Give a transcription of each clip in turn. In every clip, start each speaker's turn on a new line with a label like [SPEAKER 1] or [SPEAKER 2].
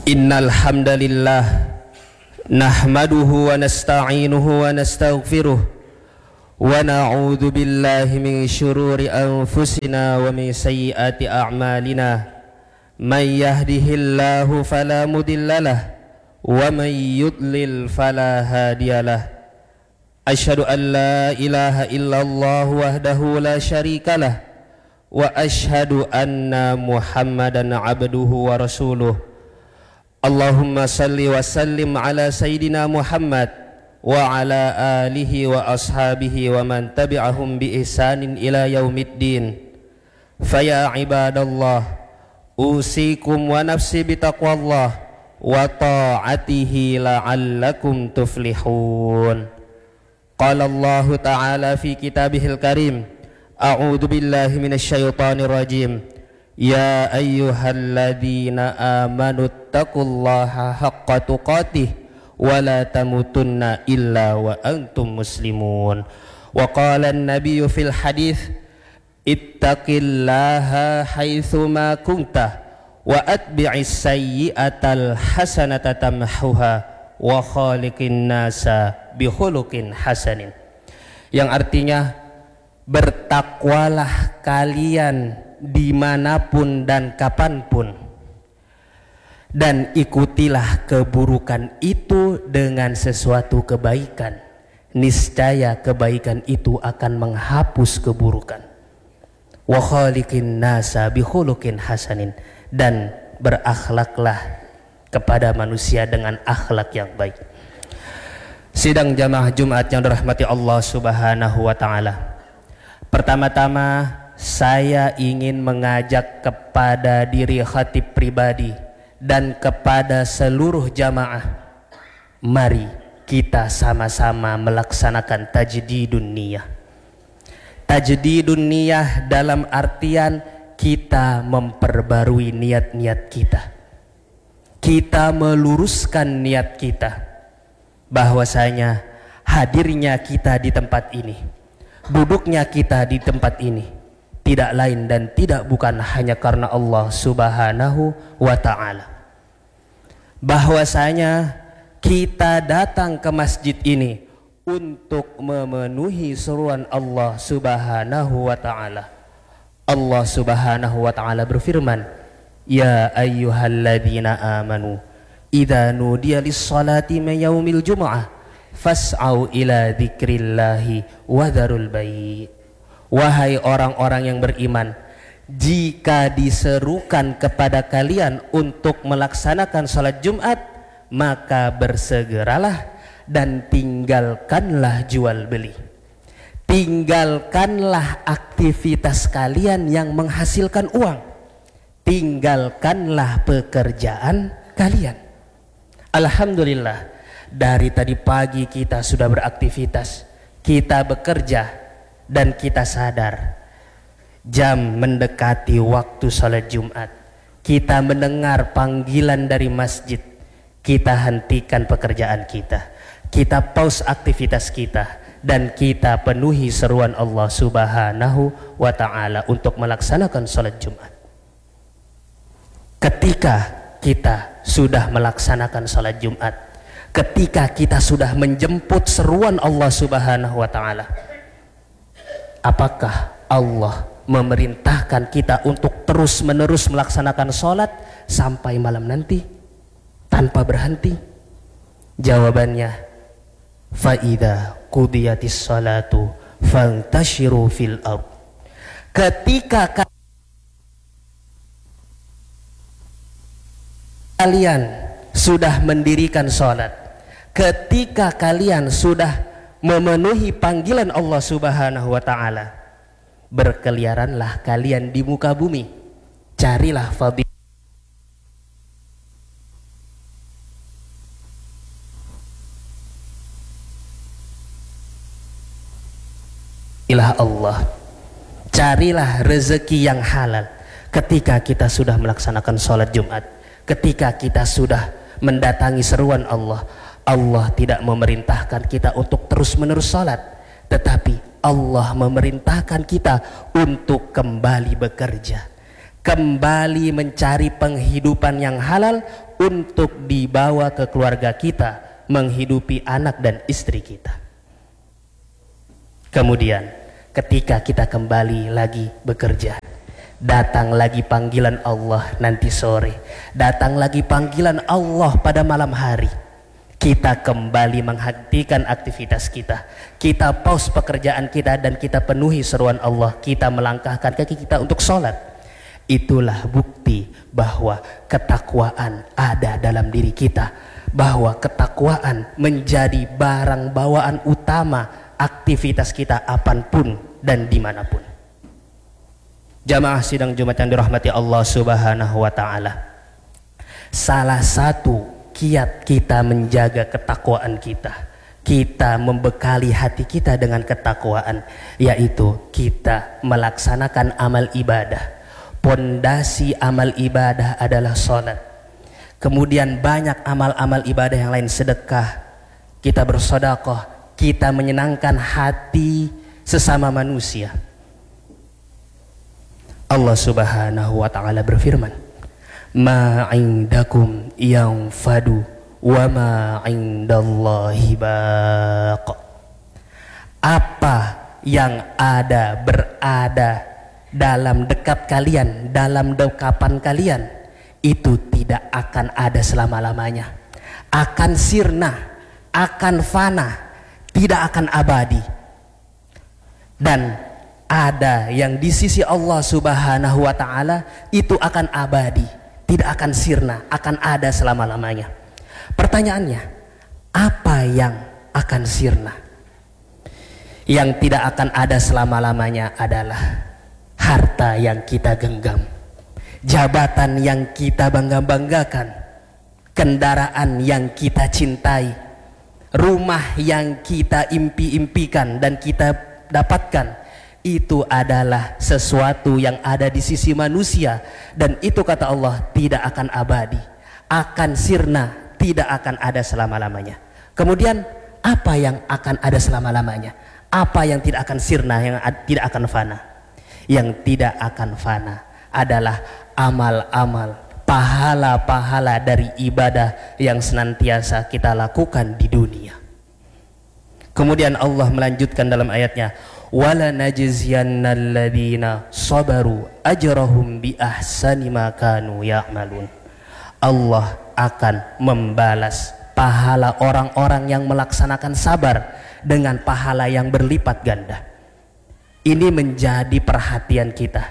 [SPEAKER 1] Innal hamdalillah nahmaduhu wa nasta'inuhu wa nastaghfiruh wa na'udzu billahi min syururi anfusina wa min sayyiati a'malina may yahdihillahu fala mudhillalah wa may yudlil fala hadiyalah. Asyhadu an la ilaha illallah wahdahu la syarikalah wa asyhadu anna Muhammadan abduhu wa rasuluh. Allahumma salli wa sallim ala sayyidina Muhammad wa ala alihi wa ashabihi wa man tabi'ahum bi ihsanin ila yaumiddin. Faya ibadallah, usikum wa nafsi bitaqwallah wa ta'atihi la'allakum tuflihun. Qala Allah ta'ala fi kitabihil karim, a'udzu billahi minasyaitonir rajim. Ya ayyuhalladzina amanu taqullaha haqqa tuqatih wa la tamutunna illa wa antum muslimun. Wa qala an-nabiyyu fil hadits ittaqillaha haitsu ma kunta wa atbi'is sayyi'atal hasanata tamhuha wa khaliqin nasa bi khuluqin hasanin, yang artinya bertakwalah kalian dimanapun dan kapanpun, dan ikutilah keburukan itu dengan sesuatu kebaikan, niscaya kebaikan itu akan menghapus keburukan. Wa khaliqin nasa bi khuluqin hasanin, dan berakhlaklah kepada manusia dengan akhlak yang baik. Sidang jamaah Jumat yang dirahmati Allah Subhanahu wa taala. Pertama-tama saya ingin mengajak kepada diri khatib pribadi dan kepada seluruh jamaah, mari kita sama-sama melaksanakan tajdidun niyah. Tajdidun niyah dalam artian kita memperbarui niat-niat kita. Kita meluruskan niat kita bahwasanya hadirnya kita di tempat ini, duduknya kita di tempat ini tidak lain dan tidak bukan hanya karena Allah Subhanahu wa ta'ala. Bahwasanya kita datang ke masjid ini untuk memenuhi seruan Allah Subhanahu wa ta'ala. Allah Subhanahu wa ta'ala berfirman, ya ayyuhalladzina amanu idza nudiya lis-salati min yaumil jumu'ah fas'au ila dzikrillahi wa dzarul bai'. Wahai orang-orang yang beriman, jika diserukan kepada kalian untuk melaksanakan salat Jumat, maka bersegeralah dan tinggalkanlah jual beli. Tinggalkanlah aktivitas kalian yang menghasilkan uang. Tinggalkanlah pekerjaan kalian. Alhamdulillah, dari tadi pagi kita sudah beraktivitas, kita bekerja, dan kita sadar jam mendekati waktu salat Jumat. Kita mendengar panggilan dari masjid, kita hentikan pekerjaan kita, kita pause aktivitas kita, dan kita penuhi seruan Allah Subhanahu wa ta'ala untuk melaksanakan salat Jumat. Ketika kita sudah melaksanakan salat Jumat, ketika kita sudah menjemput seruan Allah Subhanahu wa ta'ala, apakah Allah memerintahkan kita untuk terus-menerus melaksanakan sholat sampai malam nanti tanpa berhenti? Jawabannya, faida qudiyatis salatu fantashiru fil ard. Ketika kalian sudah mendirikan sholat, ketika kalian sudah memenuhi panggilan Allah Subhanahu wa ta'ala, berkeliaranlah kalian di muka bumi, carilah fadilah Allah, carilah rezeki yang halal. Ketika kita sudah melaksanakan sholat Jumat, ketika kita sudah mendatangi seruan Allah, Allah tidak memerintahkan kita untuk terus-menerus salat, tetapi Allah memerintahkan kita untuk kembali bekerja, kembali mencari penghidupan yang halal untuk dibawa ke keluarga kita, menghidupi anak dan istri kita. Kemudian ketika kita kembali lagi bekerja, datang lagi panggilan Allah nanti sore, datang lagi panggilan Allah pada malam hari. Kita kembali menghentikan aktivitas kita, kita pause pekerjaan kita dan kita penuhi seruan Allah, kita melangkahkan kaki kita untuk sholat. Itulah bukti bahwa ketakwaan ada dalam diri kita, bahwa ketakwaan menjadi barang bawaan utama aktivitas kita apapun dan dimanapun. Jamaah sidang Jumat yang dirahmati Allah Subhanahu wa ta'ala, salah satu kiat kita menjaga ketakwaan kita, kita membekali hati kita dengan ketakwaan, yaitu kita melaksanakan amal ibadah. Pondasi amal ibadah adalah sholat. Kemudian banyak amal-amal ibadah yang lain, sedekah, kita bersedekah, kita menyenangkan hati sesama manusia. Allah Subhanahu wa ta'ala berfirman, ma indakum yanfadu wa ma indallahi baq. Apa yang ada berada dalam dekat kalian, dalam dekapan kalian, itu tidak akan ada selama-lamanya, akan sirna, akan fana, tidak akan abadi. Dan ada yang di sisi Allah Subhanahu wa ta'ala itu akan abadi, tidak akan sirna, akan ada selama-lamanya. Pertanyaannya, apa yang akan sirna? Yang tidak akan ada selama-lamanya adalah harta yang kita genggam, jabatan yang kita bangga-banggakan, kendaraan yang kita cintai, rumah yang kita impi-impikan dan kita dapatkan. Itu adalah sesuatu yang ada di sisi manusia, dan itu kata Allah tidak akan abadi, akan sirna, tidak akan ada selama-lamanya. Kemudian apa yang akan ada selama-lamanya? Apa yang tidak akan sirna, yang tidak akan fana? Yang tidak akan fana adalah amal-amal, pahala-pahala dari ibadah yang senantiasa kita lakukan di dunia. Kemudian Allah melanjutkan dalam ayatnya, wala najziyannal ladzina sabaru ajrahum bi ahsani ma kanu ya'malun. Allah akan membalas pahala orang-orang yang melaksanakan sabar dengan pahala yang berlipat ganda. Ini menjadi perhatian kita.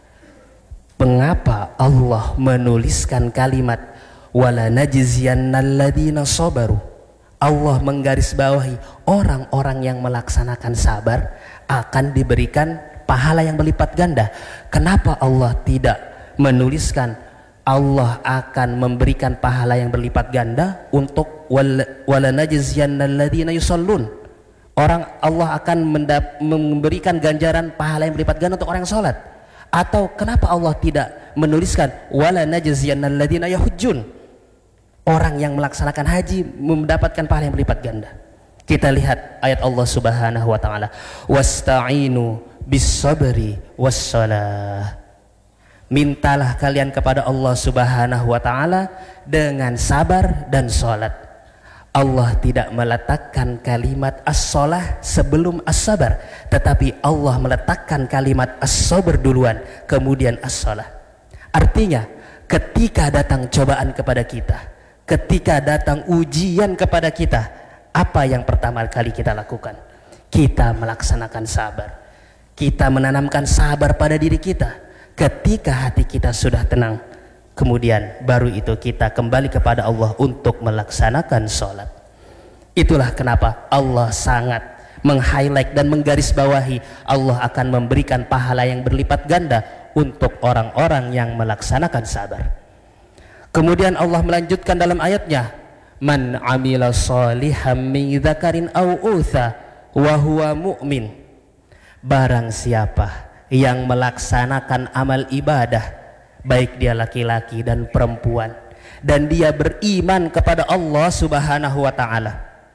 [SPEAKER 1] Mengapa Allah menuliskan kalimat wala najziyannal ladzina sabaru? Allah menggarisbawahi orang-orang yang melaksanakan sabar akan diberikan pahala yang berlipat ganda. Kenapa Allah tidak menuliskan Allah akan memberikan pahala yang berlipat ganda untuk wala najziyannal ladzina yusallun? Orang Allah akan memberikan ganjaran pahala yang berlipat ganda untuk orang yang sholat. Atau kenapa Allah tidak menuliskan wala najziyannal ladzina yahujjun? Orang yang melaksanakan haji mendapatkan pahala yang berlipat ganda. Kita lihat ayat Allah Subhanahu wa ta'ala, wasta'inu bis-sabri was-shalah. Mintalah kalian kepada Allah Subhanahu wa ta'ala dengan sabar dan sholat. Allah tidak meletakkan kalimat as-shalah sebelum as-sabar, tetapi Allah meletakkan kalimat as-sabr duluan, kemudian as-shalah. Artinya ketika datang cobaan kepada kita, ketika datang ujian kepada kita, apa yang pertama kali kita lakukan? Kita melaksanakan sabar. Kita menanamkan sabar pada diri kita. Ketika hati kita sudah tenang, kemudian baru itu kita kembali kepada Allah untuk melaksanakan sholat. Itulah kenapa Allah sangat meng-highlight dan menggarisbawahi Allah akan memberikan pahala yang berlipat ganda untuk orang-orang yang melaksanakan sabar. Kemudian Allah melanjutkan dalam ayatnya, man amila shalihan min dzakarin aw untha wa huwa mu'min. Barang siapa yang melaksanakan amal ibadah, baik dia laki-laki dan perempuan, dan dia beriman kepada Allah Subhanahu wa ta'ala,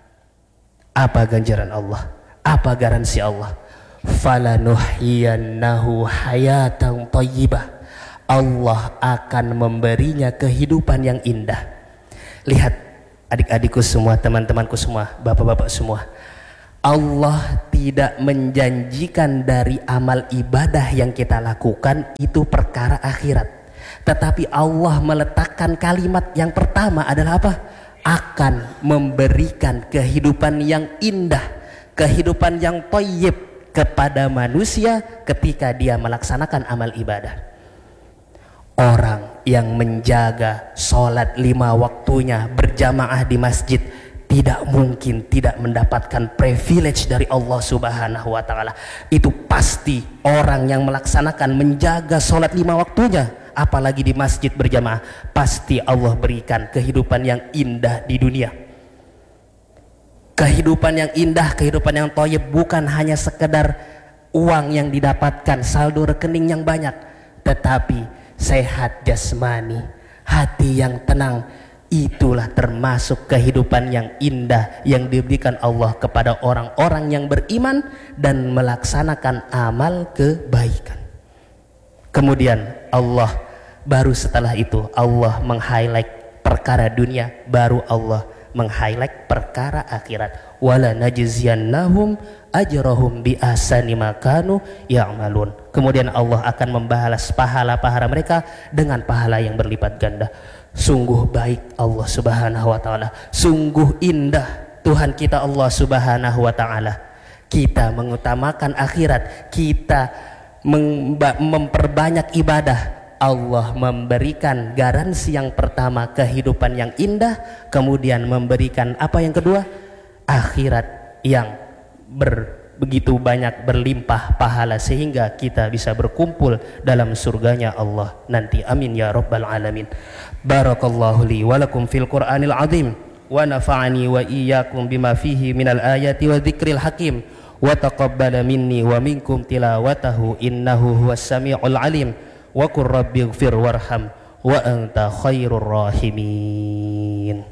[SPEAKER 1] apa ganjaran Allah? Apa garansi Allah? Falanuhyiyannahu hayatan thayyibah. Allah akan memberinya kehidupan yang indah. Lihat adik-adikku semua, teman-temanku semua, bapak-bapak semua, Allah tidak menjanjikan dari amal ibadah yang kita lakukan itu perkara akhirat, tetapi Allah meletakkan kalimat yang pertama adalah apa? Akan memberikan kehidupan yang indah, kehidupan yang thayyib kepada manusia ketika dia melaksanakan amal ibadah. Orang yang menjaga sholat 5 waktunya berjamaah di masjid tidak mungkin tidak mendapatkan privilege dari Allah Subhanahu wa Ta'ala. Itu pasti orang yang melaksanakan menjaga sholat 5 waktunya, apalagi di masjid berjamaah, pasti Allah berikan kehidupan yang indah di dunia. Kehidupan yang indah, kehidupan yang thayyib, bukan hanya sekedar uang yang didapatkan, saldo rekening yang banyak, tetapi sehat jasmani, hati yang tenang. Itulah termasuk kehidupan yang indah yang diberikan Allah kepada orang-orang yang beriman dan melaksanakan amal kebaikan. Kemudian Allah baru setelah itu Allah meng-highlight perkara dunia, baru Allah meng-highlight perkara akhirat. Wala najziyannahum ajrahum bi ahsani ma kanu ya'malun. Kemudian Allah akan membalas pahala-pahala mereka dengan pahala yang berlipat ganda. Sungguh baik Allah Subhanahu wa Ta'ala, sungguh indah Tuhan kita Allah Subhanahu wa Ta'ala. Kita mengutamakan akhirat, kita memperbanyak ibadah, Allah memberikan garansi yang pertama kehidupan yang indah, kemudian memberikan apa yang kedua? Akhirat yang begitu banyak berlimpah pahala sehingga kita bisa berkumpul dalam surganya Allah nanti. Amin ya rabbal alamin. Barakallahu li wa lakum fil Qur'anil azim wa nafa'ani wa iyyakum bima fihi minal ayati wa dzikril hakim wa taqabbala minni wa minkum tilawatahu innahu huwas samiul alim. Wa qur rabbighfir warham wa anta khairur rahimin.